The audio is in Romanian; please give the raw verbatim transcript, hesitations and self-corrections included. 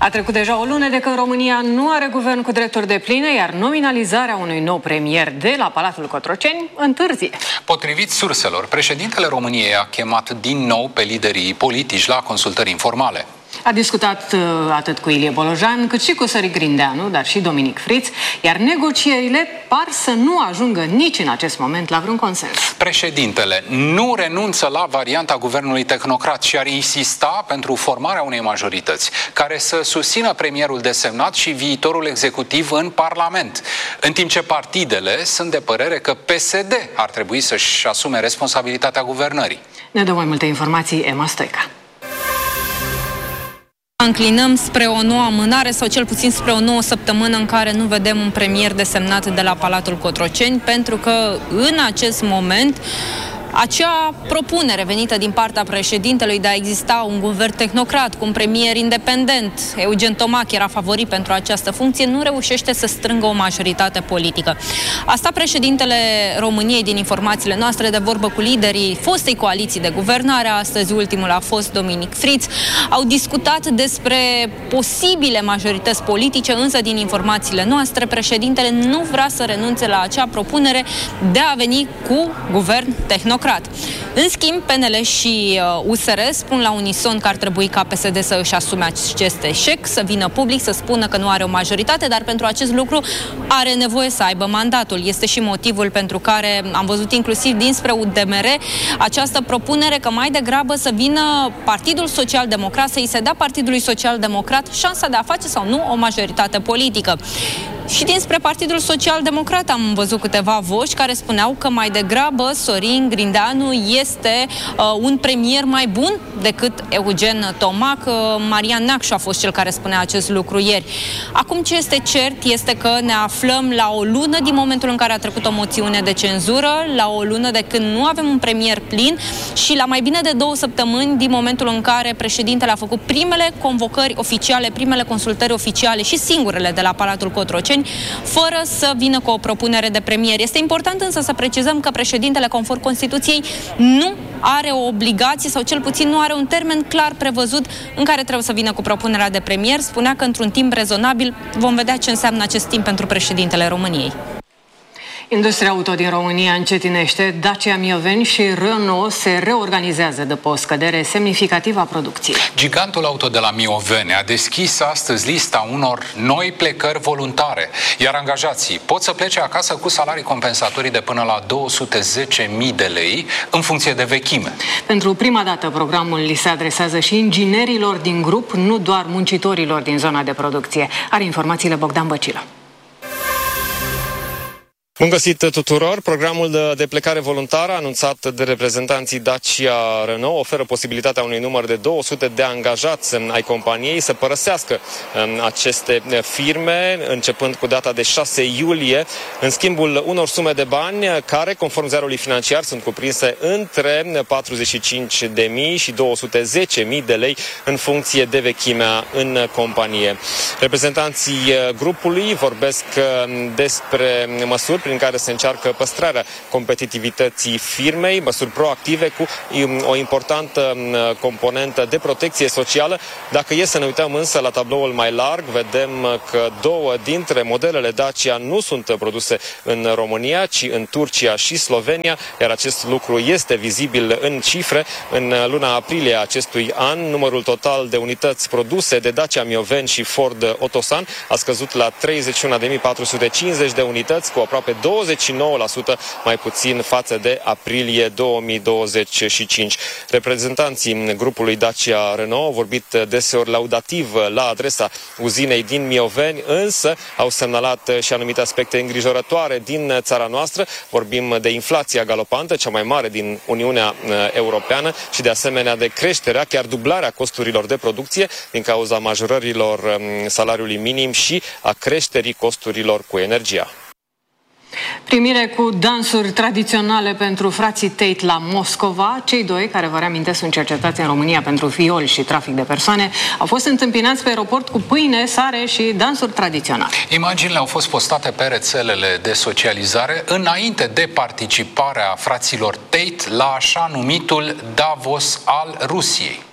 A trecut deja o lună de când România nu are guvern cu drepturi depline, iar nominalizarea unui nou premier de la Palatul Cotroceni întârzie. Potrivit surselor, președintele României a chemat din nou pe liderii politici la consultări informale. A discutat atât cu Ilie Bolojan, cât și cu Săric Grindeanu, dar și Dominic Friț, iar negocierile par să nu ajungă nici în acest moment la vreun consens. Președintele nu renunță la varianta guvernului tehnocrat și ar insista pentru formarea unei majorități care să susțină premierul desemnat și viitorul executiv în Parlament, în timp ce partidele sunt de părere că P S D ar trebui să-și asume responsabilitatea guvernării. Ne dă mai multe informații Emma Stoica. Înclinăm spre o nouă amânare sau cel puțin spre o nouă săptămână în care nu vedem un premier desemnat de la Palatul Cotroceni, pentru că în acest moment acea propunere venită din partea președintelui de a exista un guvern tehnocrat cu un premier independent, Eugen Tomac era favorit pentru această funcție, nu reușește să strângă o majoritate politică. Asta președintele României, din informațiile noastre, de vorbă cu liderii fostei coaliții de guvernare, astăzi ultimul a fost Dominic Friț, au discutat despre posibile majorități politice, însă din informațiile noastre, președintele nu vrea să renunțe la acea propunere de a veni cu guvern tehnocrat. În schimb, P N L și U S R spun la unison că ar trebui ca P S D să își asume acest eșec, să vină public, să spună că nu are o majoritate, dar pentru acest lucru are nevoie să aibă mandatul. Este și motivul pentru care am văzut inclusiv dinspre U D M R această propunere că mai degrabă să vină Partidul Social Democrat, să îi se dea Partidului Social Democrat șansa de a face sau nu o majoritate politică. Și dinspre Partidul Social Democrat am văzut câteva voci care spuneau că mai degrabă Sorin Grindeanu este uh, un premier mai bun decât Eugen Tomac. Uh, Marian Neacșu a fost cel care spunea acest lucru ieri. Acum ce este cert este că ne aflăm la o lună din momentul în care a trecut o moțiune de cenzură, la o lună de când nu avem un premier plin și la mai bine de două săptămâni din momentul în care președintele a făcut primele convocări oficiale, primele consultări oficiale și singurele de la Palatul Cotroceni, fără să vină cu o propunere de premier. Este important însă să precizăm că președintele, conform Constituției, nu are o obligație sau cel puțin nu are un termen clar prevăzut în care trebuie să vină cu propunerea de premier. Spunea că într-un timp rezonabil vom vedea ce înseamnă acest timp pentru președintele României. Industria auto din România încetinește, Dacia Mioveni și Renault se reorganizează după o scădere semnificativă a producției. Gigantul auto de la Mioveni a deschis astăzi lista unor noi plecări voluntare, iar angajații pot să plece acasă cu salarii compensatorii de până la două sute zece mii de lei în funcție de vechime. Pentru prima dată, programul li se adresează și inginerilor din grup, nu doar muncitorilor din zona de producție. Are informațiile Bogdan Băcilă. Bun găsit tuturor! Programul de, de plecare voluntară anunțat de reprezentanții Dacia Renault oferă posibilitatea unui număr de două sute de angajați ai companiei să părăsească aceste firme, începând cu data de șase iulie, în schimbul unor sume de bani care, conform ziarului financiar, sunt cuprinse între patruzeci și cinci de mii și două sute zece mii de lei în funcție de vechimea în companie. Reprezentanții grupului vorbesc despre măsuri prin care se încearcă păstrarea competitivității firmei, măsuri proactive cu o importantă componentă de protecție socială. Dacă e să ne uităm însă la tabloul mai larg, vedem că două dintre modelele Dacia nu sunt produse în România, ci în Turcia și Slovenia, iar acest lucru este vizibil în cifre. În luna aprilie acestui an, numărul total de unități produse de Dacia Mioveni și Ford Otosan a scăzut la treizeci și unu de mii patru sute cincizeci de unități, cu aproape douăzeci și nouă la sută mai puțin față de aprilie două mii douăzeci și cinci. Reprezentanții grupului Dacia Renault au vorbit deseori laudativ la adresa uzinei din Mioveni, însă au semnalat și anumite aspecte îngrijorătoare din țara noastră. Vorbim de inflația galopantă, cea mai mare din Uniunea Europeană, și de asemenea de creșterea, chiar dublarea costurilor de producție din cauza majorărilor salariului minim și a creșterii costurilor cu energia. Primire cu dansuri tradiționale pentru frații Tate la Moscova. Cei doi, care vă reamintesc sunt cercetați în România pentru viol și trafic de persoane, au fost întâmpinați pe aeroport cu pâine, sare și dansuri tradiționale. Imaginile au fost postate pe rețelele de socializare înainte de participarea fraților Tate la așa numitul Davos al Rusiei.